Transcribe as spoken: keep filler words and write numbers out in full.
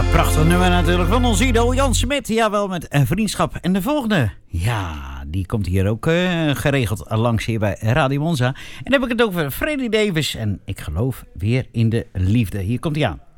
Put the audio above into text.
Prachtig nummer natuurlijk van ons idool Jan Smit. Jawel, met een vriendschap. En de volgende, ja, die komt hier ook uh, geregeld langs hier bij Radio Monza. En dan heb ik het over Freddie Davis. En ik geloof weer in de liefde. Hier komt hij aan.